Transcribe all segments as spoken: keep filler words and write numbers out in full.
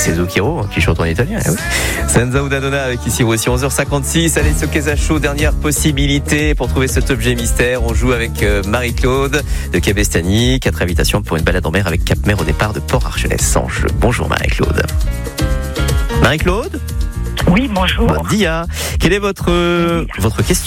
c'est Zucchero qui chante en italien. Eh oui. Senza una donna avec ici aussi onze heures cinquante-six. Allez, ce Quesacho, dernière possibilité pour trouver cet objet mystère. On joue avec Marie-Claude de Cabestany. Quatre invitations pour une balade en mer avec Cap-Mer au départ de Port-Argelès-Sange. Bonjour Marie-Claude. Marie-Claude ? Oui, bonjour. Bon dia. Quelle est votre, euh, votre question ?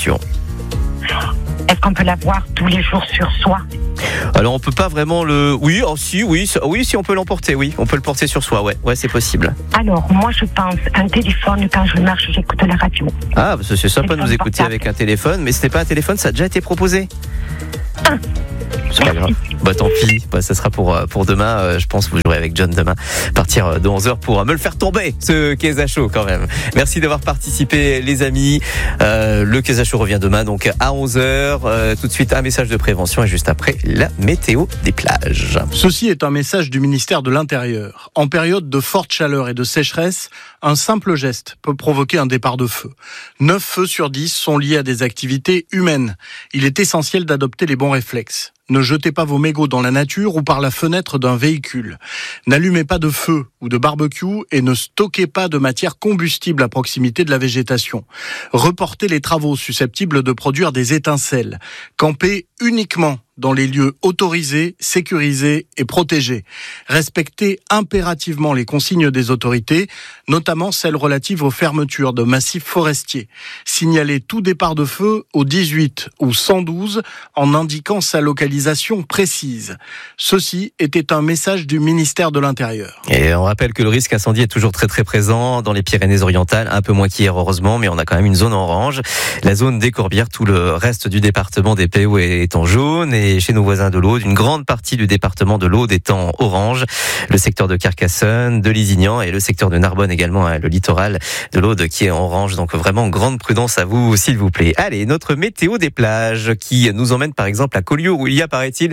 Est-ce qu'on peut l'avoir tous les jours sur soi ? Alors on peut pas vraiment le... Oui, oh, si, oui, oui, si on peut l'emporter, oui. On peut le porter sur soi, ouais, ouais, c'est possible. Alors, moi je pense un téléphone, quand je marche, j'écoute la radio. Ah, parce que c'est sympa de nous écouter portable. Avec un téléphone, mais ce n'est pas un téléphone, ça a déjà été proposé. Ah. C'est pas grave. Bah tant pis, bah, ça sera pour, pour demain. Euh, je pense que vous jouerez avec John demain à partir de onze heures pour me le faire tomber, ce Quesacho quand même. Merci d'avoir participé les amis. Euh, le Quesacho revient demain donc à onze heures. Euh, tout de suite un message de prévention et juste après la météo des plages. Ceci est un message du ministère de l'Intérieur. En période de forte chaleur et de sécheresse, un simple geste peut provoquer un départ de feu. neuf feux sur dix sont liés à des activités humaines. Il est essentiel d'adopter les bons réflexes. Ne jetez pas vos mégots dans la nature ou par la fenêtre d'un véhicule. N'allumez pas de feu ou de barbecue et ne stockez pas de matière combustible à proximité de la végétation. Reportez les travaux susceptibles de produire des étincelles. Campez uniquement dans les lieux autorisés, sécurisés et protégés. Respectez impérativement les consignes des autorités, notamment celles relatives aux fermetures de massifs forestiers. Signalez tout départ de feu au dix-huit ou cent douze en indiquant sa localisation précise. Ceci était un message du ministère de l'Intérieur. Et on rappelle que le risque incendie est toujours très très présent dans les Pyrénées-Orientales, un peu moins qu'hier heureusement, mais on a quand même une zone orange. La zone des Corbières, tout le reste du département des P O est en jaune et chez nos voisins de l'Aude, une grande partie du département de l'Aude est en orange. Le secteur de Carcassonne, de Lisignan et le secteur de Narbonne également, hein, le littoral de l'Aude qui est en orange. Donc vraiment grande prudence à vous s'il vous plaît. Allez, notre météo des plages qui nous emmène par exemple à Collioure où il y a paraît-il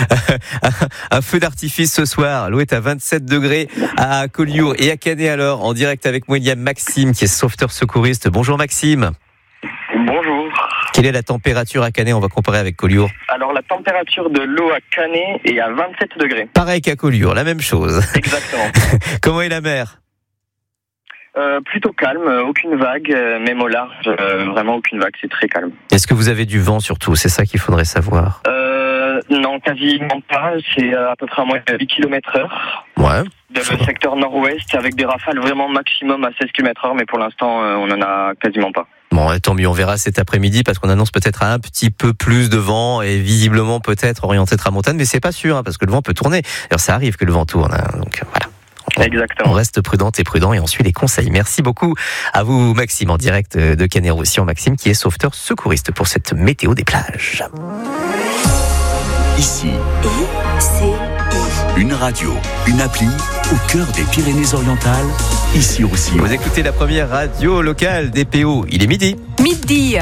un feu d'artifice ce soir. L'eau est à vingt-sept degrés à Collioure et à Canet alors. En direct avec moi il y a Maxime qui est sauveteur secouriste. Bonjour Maxime. Bonjour. Quelle est la température à Canet ? On va comparer avec Collioure. Alors la température de l'eau à Canet est à vingt-sept degrés. Pareil qu'à Collioure, la même chose. Exactement. Comment est la mer ? euh, Plutôt calme, aucune vague, même au large, euh, vraiment aucune vague, c'est très calme. Est-ce que vous avez du vent surtout ? C'est ça qu'il faudrait savoir. Euh, non, quasiment pas, c'est à peu près à moins de huit kilomètres heure. Ouais. Dans le secteur nord-ouest, avec des rafales vraiment maximum à seize kilomètres heure, mais pour l'instant, euh, on en a quasiment pas. Bon, tant mieux, on verra cet après-midi parce qu'on annonce peut-être un petit peu plus de vent et visiblement peut-être orienté tramontane, mais c'est pas sûr hein, parce que le vent peut tourner. D'ailleurs, ça arrive que le vent tourne, hein, donc voilà. On, Exactement. On reste prudente et prudent et on suit les conseils. Merci beaucoup à vous, Maxime, en direct de Canet-Roussillon. Maxime qui est sauveteur secouriste pour cette météo des plages. Ici, I C I. Une radio, une appli au cœur des Pyrénées-Orientales, ici aussi. Vous écoutez la première radio locale des P O. Il est midi. Midi.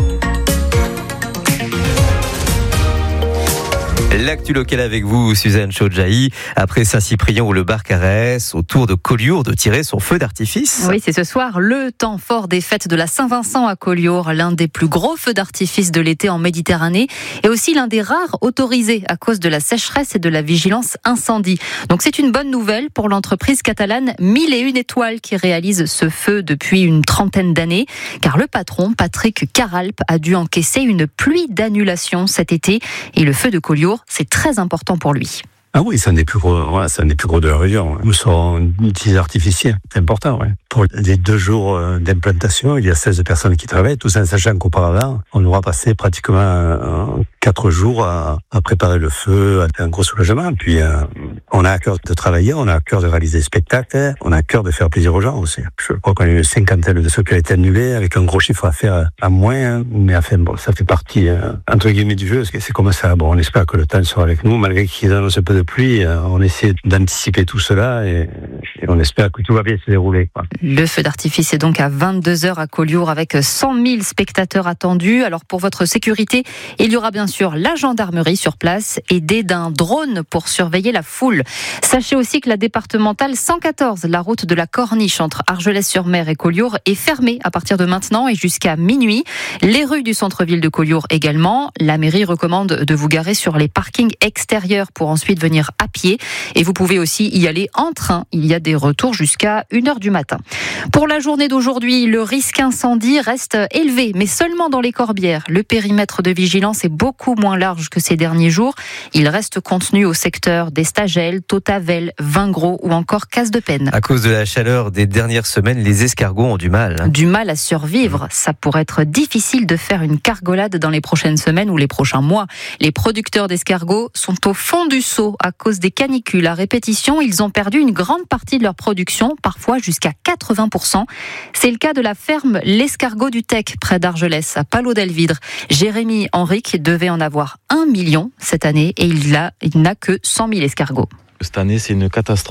L'actu locale avec vous, Suzanne Chodjahi. Après Saint-Cyprien où le bar caresse, au tour de Collioure de tirer son feu d'artifice. Oui, c'est ce soir le temps fort des fêtes de la Saint-Vincent à Collioure, l'un des plus gros feux d'artifice de l'été en Méditerranée et aussi l'un des rares autorisés à cause de la sécheresse et de la vigilance incendie. Donc c'est une bonne nouvelle pour l'entreprise catalane Mille et Une Étoiles qui réalise ce feu depuis une trentaine d'années, car le patron, Patrick Caralp, a dû encaisser une pluie d'annulations cet été et le feu de Collioure, c'est très important pour lui. Ah oui, c'est un des plus gros, ouais, c'est un des plus gros de la région. Nous sommes utilisés artificiels, c'est important, ouais. Pour les deux jours d'implantation, il y a seize personnes qui travaillent, tout ça en sachant qu'auparavant, on aura passé pratiquement quatre jours à, à préparer le feu, un gros soulagement. Puis euh, on a à cœur de travailler, on a à cœur de réaliser des spectacles, on a à cœur de faire plaisir aux gens aussi. Je crois qu'on a eu une cinquantaine de ceux qui ont été annulés, avec un gros chiffre à faire à moins, mais enfin bon, ça fait partie euh, entre guillemets du jeu, parce que c'est comme ça. Bon, on espère que le temps sera avec nous, malgré qu'ils annoncent un peu de pluie, on essaie d'anticiper tout cela et, et on espère que tout va bien se dérouler, quoi. Le feu d'artifice est donc à vingt-deux heures à Collioure avec cent mille spectateurs attendus. Alors pour votre sécurité, il y aura bien sûr la gendarmerie sur place, aidée d'un drone pour surveiller la foule. Sachez aussi que la départementale cent quatorze, la route de la Corniche entre Argelès-sur-Mer et Collioure, est fermée à partir de maintenant et jusqu'à minuit. Les rues du centre-ville de Collioure également. La mairie recommande de vous garer sur les parkings extérieurs pour ensuite venir venir à pied et vous pouvez aussi y aller en train. Il y a des retours jusqu'à une heure du matin. Pour la journée d'aujourd'hui, le risque incendie reste élevé, mais seulement dans les Corbières. Le périmètre de vigilance est beaucoup moins large que ces derniers jours. Il reste contenu au secteur d'Estagel, Tautavel, Vingros ou encore Casse-de-Penne. À cause de la chaleur des dernières semaines, les escargots ont du mal. Du mal à survivre. Ça pourrait être difficile de faire une cargolade dans les prochaines semaines ou les prochains mois. Les producteurs d'escargots sont au fond du seau à cause des canicules. À répétition, ils ont perdu une grande partie de leur production, parfois jusqu'à quatre-vingts pour cent. C'est le cas de la ferme L'Escargot du Tech, près d'Argelès, à Palot-d'Elvidre. Jérémy Henrique devait en avoir un million cette année et il, a, il n'a que cent mille escargots. Cette année, c'est une catastrophe.